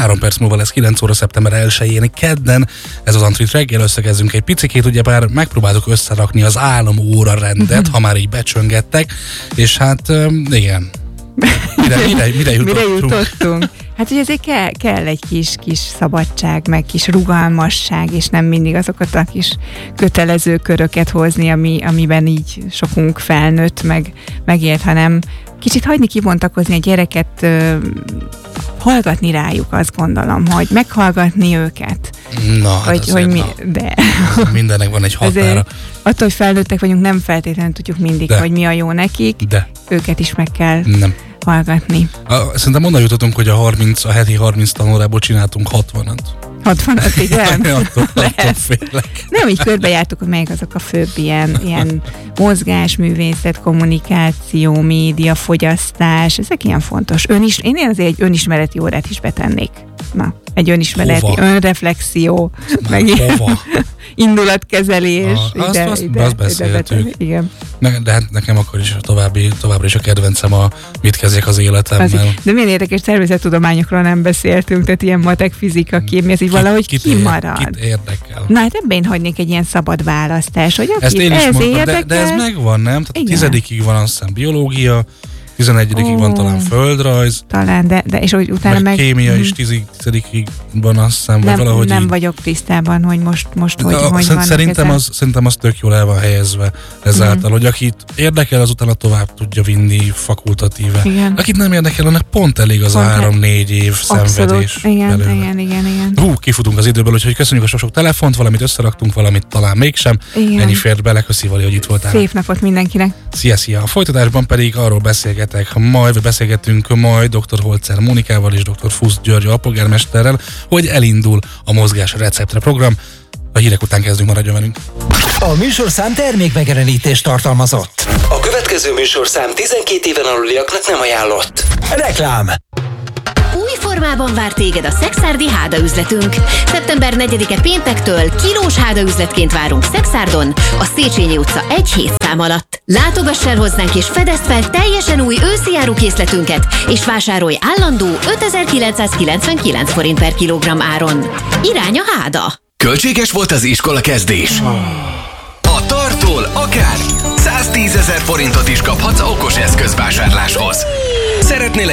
3 perc múlva lesz 9 óra szeptember 1-én, kedden. Ez az Antrit reggel, összekezdünk egy picikét, ugyebár megpróbáltuk összerakni az álomóra rendet, ha már így becsöngettek, és hát igen. Mire jutottunk? Hát ugye azért kell egy kis szabadság, meg kis rugalmasság, és nem mindig azokat a kis kötelező köröket hozni, amiben így sokunk felnőtt, megélt, hanem kicsit hagyni kibontakozni a gyereket, hallgatni rájuk, azt gondolom, hogy meghallgatni őket. Na, hát de mindennek van egy határa. Attól, hogy felnőttek vagyunk, nem feltétlenül tudjuk mindig, hogy mi a jó nekik. De őket is meg kell hallgatni. Szerintem onnan jutottunk, hogy a heti 30 tanórából csináltunk 60-at. 60-at, igen? Attól félek. Nem, így körbejártuk, hogy melyik azok a főbb ilyen mozgásművészet, kommunikáció, média, fogyasztás, ezek ilyen fontos. Én azért egy önismereti órát is betennék. Na, egy önismereti, önreflexió, meg indulatkezelés. Azt beszéltük. Igen. De hát nekem akkor is továbbra is a kedvencem mit kezdjek az életemmel. De milyen érdekes természettudományokról nem beszéltünk, tehát ilyen matek, fizika, kémia, ez így valahogy kimarad. Kit érdekel? Na hát ebben hagynék egy ilyen szabad választás, hogy ezt én is mondom, de ez megvan, nem? Tehát 10-ig van azt hiszem biológia, 11-ig van talán földrajz. Talán, de és hogy utána meg kémia is 10-ig van azt hiszem, vagy valahogy nem vagyok tisztában, hogy most hogy vannak Szerintem az tök jól el van helyezve ezáltal, hogy akit érdekel, az utána tovább tudja vinni fakultatíve. Igen. Akit nem érdekel, annak pont elég az 3-4 év szenvedés. Igen. Kifutunk az időből, úgyhogy köszönjük a sok telefont, valamit összeraktunk, valamit talán mégsem. Igen. Ennyi fért bele, köszi Vali, hogy itt voltál. Szép napot mindenkinek. Szia. A folytatásban pedig arról beszélgetünk majd dr. Holzer Mónikával és dr. Fusz György alpolgármesterrel, hogy elindul a Mozgás Receptre program. A hírek után kezdünk, maradjon velünk. A műsorszám termékmegjelenítést tartalmazott. A következő műsorszám 12 éven aluliaknak nem ajánlott. Reklám. Új formában vár téged a Szekszárdi Háda üzletünk. Szeptember 4-e péntektől kilós háda üzletként várunk Szekszárdon, a Széchenyi utca 1 szám alatt. Látogass el hozzánk és fedezd fel teljesen új őszi árukészletünket, és vásárolj állandó 5999 forint per kilogramm áron. Irány a Háda! Költséges volt az iskola kezdés? A Tartól akár 110 000 forintot is kaphatsz okos eszközvásárláshoz. Szeretnél